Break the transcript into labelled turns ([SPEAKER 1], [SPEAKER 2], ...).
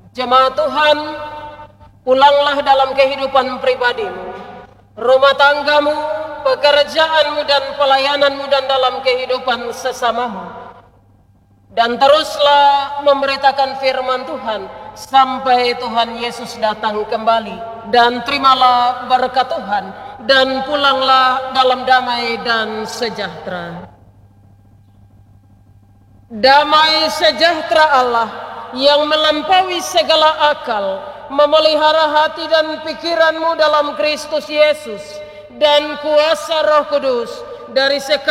[SPEAKER 1] Jemaat Tuhan, pulanglah dalam kehidupan pribadimu, rumah tanggamu, pekerjaanmu dan pelayananmu dan dalam kehidupan sesamamu. Dan teruslah memberitakan firman Tuhan sampai Tuhan Yesus datang kembali. Dan terimalah berkat Tuhan dan pulanglah dalam damai dan sejahtera. Damai sejahtera Allah yang melampaui segala akal memelihara hati dan pikiranmu dalam Kristus Yesus, dan kuasa Roh Kudus dari sekarang